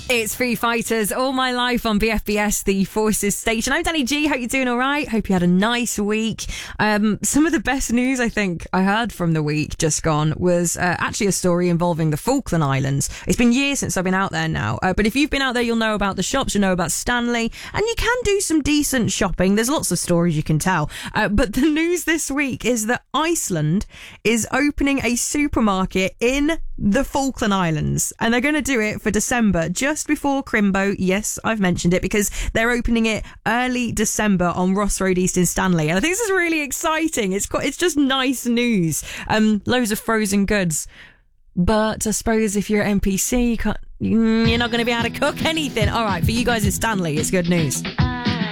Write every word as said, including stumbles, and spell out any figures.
It's Foo Fighters, All My Life on B F B S, the Forces station. I'm Danny G. Hope you're doing all right. Hope you had a nice week. Um, some of the best news I think I heard from the week just gone was uh, actually a story involving the Falkland Islands. It's been years since I've been out there now, uh, but if you've been out there, you'll know about the shops, you'll know about Stanley, and you can do some decent shopping. There's lots of stories you can tell. Uh, but the news this week is that Iceland is opening a supermarket in the Falkland Islands, and they're going to do it for December, just before Crimbo. Yes, I've mentioned it because they're opening it early December on Ross Road East in Stanley, and I think this is really exciting. It's quite, it's just nice news. Um, loads of frozen goods, but I suppose if you're at N P C, you can't, you're not going to be able to cook anything. All right, for you guys in Stanley, it's good news.